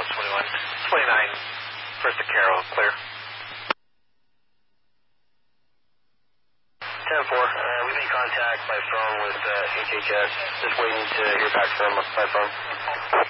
South 21. 29, first to Carroll, clear. 10-4, we made contact by phone with HHS, just waiting to hear back from them by phone.